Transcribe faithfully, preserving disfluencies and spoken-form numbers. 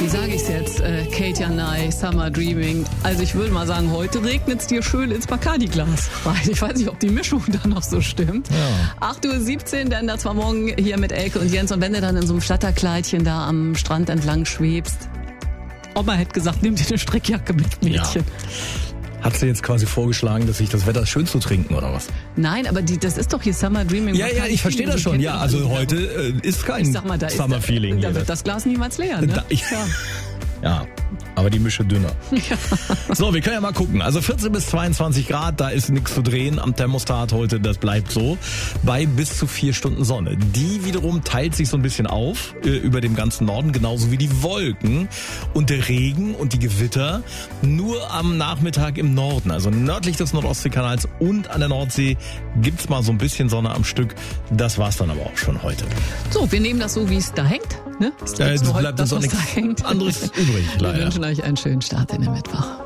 wie sage ich es jetzt? Äh, Katja Nye, Summer Dreaming. Also ich würde mal sagen, heute regnet es dir schön ins Bacardi-Glas rein. Ich weiß nicht, ob die Mischung da noch so stimmt. Ja. acht Uhr siebzehn, dann da zwar morgen hier mit Elke und Jens. Und wenn du dann in so einem Flatterkleidchen da am Strand entlang schwebst, Oma hätte gesagt, nimm dir eine Strickjacke mit, Mädchen. Ja. Hat sie jetzt quasi vorgeschlagen, dass sich das Wetter schön zu trinken, oder was? Nein, aber die, das ist doch hier Summer Dreaming. Ja, ja, ich verstehe das schon. Ja, also heute äh, ist kein Summer-Feeling hier. Da hier. wird das Glas niemals leer, ne? Da, ja. ja, aber die Mische dünner. Ja. So, wir können ja mal gucken. Also vierzehn bis zweiundzwanzig Grad, da ist nichts zu drehen am Thermostat heute, das bleibt so. Bei bis zu vier Stunden Sonne. Die wiederum teilt sich so ein bisschen auf äh, über dem ganzen Norden, genauso wie die Wolken. Und der Regen und die Gewitter nur am Nachmittag im Norden, also nördlich des Nordostseekanals und an der Nordsee gibt's mal so ein bisschen Sonne am Stück. Das war's dann aber auch schon heute. So, wir nehmen das so, wie es da hängt. Ne? Es äh, bleibt uns auch nichts anderes übrig, Wir leider. wünschen euch einen schönen Start in den Mittwoch.